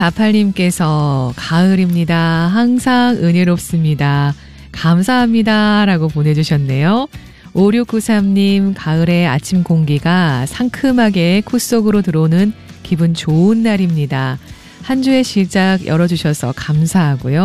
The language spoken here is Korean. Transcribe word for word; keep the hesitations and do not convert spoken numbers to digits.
아팔님께서 가을입니다. 항상 은혜롭습니다. 감사합니다. 라고 보내주셨네요. 오육구삼님 가을의 아침 공기가 상큼하게 코 속으로 들어오는 기분 좋은 날입니다. 한 주의 시작 열어주셔서 감사하고요.